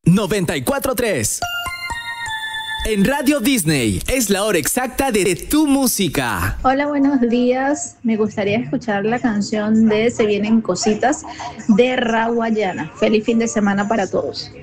94.3. En Radio Disney es la hora exacta de tu música. Hola, buenos días. Me gustaría escuchar la canción de Se Vienen Cositas de Rawayana. Feliz fin de semana para todos.